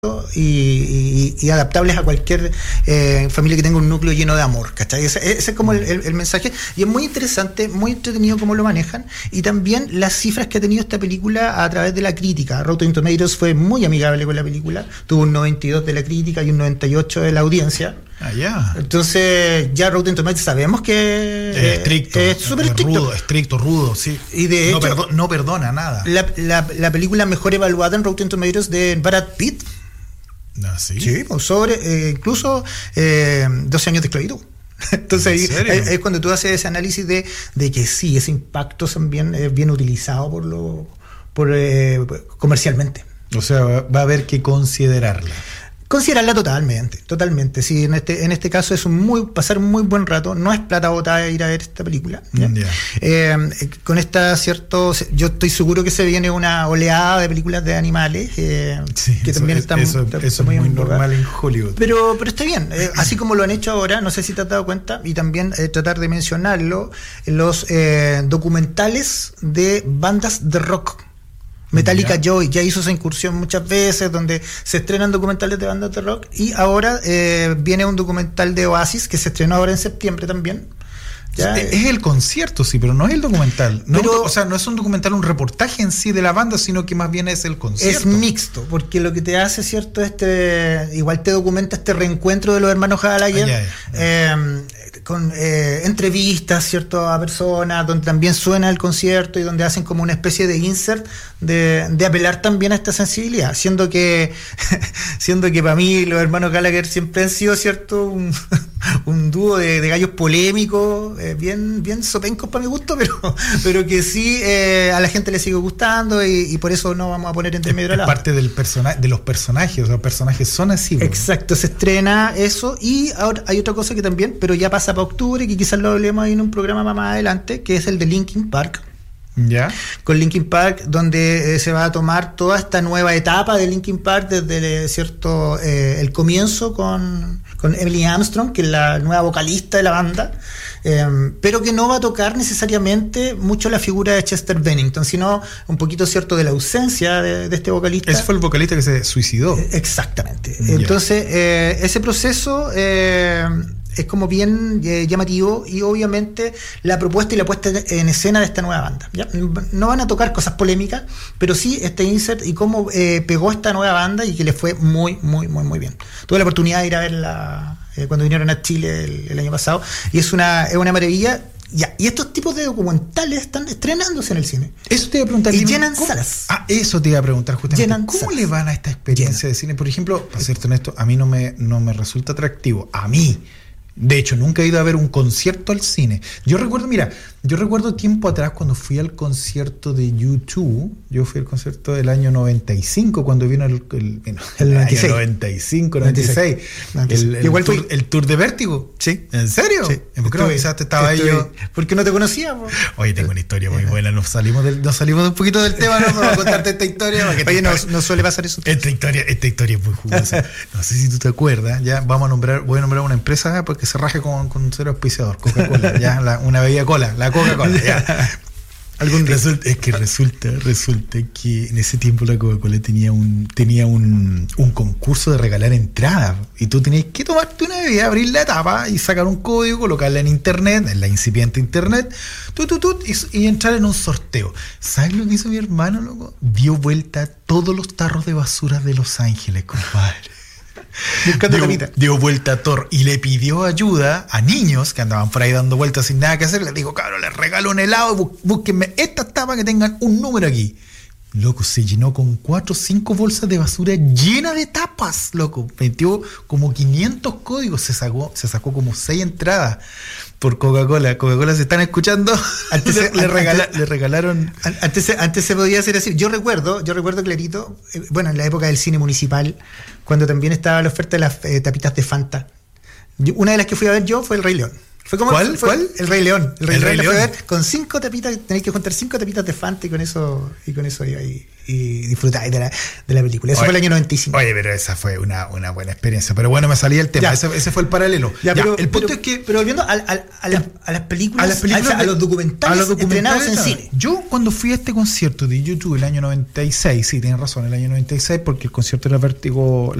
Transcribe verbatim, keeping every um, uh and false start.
Y, y, y adaptables a cualquier eh, familia que tenga un núcleo lleno de amor, ¿cachai? Ese, ese es como el, el, el mensaje, y es muy interesante, muy entretenido cómo lo manejan, y también las cifras que ha tenido esta película a través de la crítica. Rotten Tomatoes fue muy amigable con la película, tuvo un noventa y dos de la crítica y un noventa y ocho de la audiencia. Ah, ya. Entonces ya Rotten Tomatoes sabemos que es estricto, es súper estricto, rudo, estricto, rudo, sí. Y de no, hecho, perdo- no perdona nada. La, la, la película mejor evaluada en Rotten Tomatoes de Brad Pitt. No, ¿sí? Sí, pues sobre eh, incluso eh, doce años de esclavitud. Entonces ahí, ahí es cuando tú haces ese análisis de, de que sí, ese impacto también es bien utilizado por lo por eh, comercialmente. O sea, va a haber que considerarla. Considerarla totalmente, totalmente. Sí, en este, en este caso es un muy, pasar un muy buen rato. No es plata botada ir a ver esta película. ¿Ya? Yeah. Eh, con esta, cierto, yo estoy seguro que se viene una oleada de películas de animales, eh, sí, que eso, también es, están eso, está, eso está es muy, muy normal normal en Hollywood. Pero, pero está bien, eh, así como lo han hecho ahora, no sé si te has dado cuenta, y también eh, tratar de mencionarlo, los eh, documentales de bandas de rock. Metallica ya. Joy ya hizo esa incursión muchas veces, donde se estrenan documentales de bandas de rock, y ahora eh, viene un documental de Oasis que se estrenó ahora en septiembre también. Ya, es, es el concierto, sí, pero no es el documental. No, pero, o sea, no es un documental, un reportaje en sí de la banda, sino que más bien es el concierto. Es mixto, porque lo que te hace, cierto, este igual te documenta este reencuentro de los hermanos Gallagher, ah, ya, ya, ya. Eh, con eh, entrevistas, cierto, a personas, donde también suena el concierto y donde hacen como una especie de insert de, de apelar también a esta sensibilidad, siendo que siendo que para mí los hermanos Gallagher siempre han sido, cierto, un, un dúo de, de gallos polémicos, eh, bien bien sopencos para mi gusto, pero pero que sí eh, a la gente le sigue gustando, y, y por eso no vamos a poner entre medio de la parte del persona, de los personajes, o sea, los personajes son así. Bro. Exacto, se estrena eso, y ahora hay otra cosa que también, pero ya pasa para octubre, que quizás lo hablemos ahí en un programa más adelante, que es el de Linkin Park. ¿Ya? Con Linkin Park, donde eh, se va a tomar toda esta nueva etapa de Linkin Park desde cierto eh, el comienzo con, con Emily Armstrong, que es la nueva vocalista de la banda, eh, pero que no va a tocar necesariamente mucho la figura de Chester Bennington, sino un poquito, cierto, de la ausencia de, de este vocalista. Ese fue el vocalista que se suicidó. Eh, exactamente. Yeah. Entonces, eh, ese proceso eh, es como bien eh, llamativo, y obviamente la propuesta y la puesta en escena de esta nueva banda, ¿ya? No van a tocar cosas polémicas, pero sí este insert y cómo eh, pegó esta nueva banda, y que le fue muy, muy, muy, muy bien. Tuve la oportunidad de ir a verla eh, cuando vinieron a Chile el, el año pasado, y es una, es una maravilla. Ya, y estos tipos de documentales están estrenándose en el cine. Eso te iba a preguntar. Y llenan ¿cómo? salas. Ah, eso te iba a preguntar justamente. Llenan ¿Cómo salas. le van a esta experiencia Llenan. de cine? Por ejemplo, para serte honesto, a mí no me, no me resulta atractivo. A mí. De hecho, nunca he ido a ver un concierto al cine. Yo recuerdo, mira, yo recuerdo tiempo atrás cuando fui al concierto de U dos, yo fui al concierto del año noventa y cinco, cuando vino el, el, el, el noventa y seis. año noventa y cinco, noventa y seis. noventa y seis. El, el, Igual tour, fui. el tour de Vértigo. Sí. ¿En serio? Sí. Creo que quizás te estaba estuve, yo. ¿Por qué no te conocía? Po? Oye, tengo una historia muy buena. Nos salimos, del, nos salimos un poquito del tema, ¿no? Vamos a contarte esta historia. Oye, no, no suele pasar eso. Esta historia, esta historia es muy jugosa. No sé si tú te acuerdas. Ya vamos a nombrar, voy a nombrar una empresa porque se raje con, con cero auspiciador, Coca-Cola, ya, la, una bebida cola, la Coca-Cola, ya. Algún resulta, es que resulta, resulta que en ese tiempo la Coca-Cola tenía un, tenía un, un concurso de regalar entradas, y tú tenías que tomarte una bebida, abrir la tapa y sacar un código, colocarla en internet, en la incipiente internet, tut, tut, tut, y, y entrar en un sorteo. ¿Sabes lo que hizo mi hermano, loco? Dio vuelta a todos los tarros de basura de Los Ángeles, compadre. Dio, dio vuelta a Thor y le pidió ayuda a niños que andaban por ahí dando vueltas sin nada que hacer. Les dijo, cabrón, les regalo un helado, búsquenme estas tapas que tengan un número aquí. Loco, se llenó con cuatro o cinco bolsas de basura llenas de tapas, loco. Metió como quinientos códigos, se sacó, se sacó como seis entradas por Coca-Cola. Coca-Cola, ¿se están escuchando? Antes le, se, le, regala, antes, le regalaron... Antes se, antes se podía hacer así. Yo recuerdo, yo recuerdo clarito, eh, bueno, en la época del cine municipal, cuando también estaba la oferta de las eh, tapitas de Fanta. Yo, una de las que fui a ver yo fue El Rey León. Fue como, ¿Cuál? Fue ¿Cuál? El Rey León. El Rey El León, Rey León. León. Con cinco tapitas, tenéis que juntar cinco tapitas de Fanta y con eso, y con eso iba y, y disfrutáis de la, de la película. Eso oye, fue el año noventa y cinco. Oye, pero esa fue una, una buena experiencia. Pero bueno, me salía el tema. Ese, ese fue el paralelo. Ya, ya, pero, el punto pero, es que. Pero volviendo a, a, a, la, a las películas, a, las películas a, a los documentales, a los documentales estrenados en cine. Yo, cuando fui a este concierto de YouTube el año noventa y seis, sí, tienes razón, el año noventa y seis, porque el concierto era Vértigo.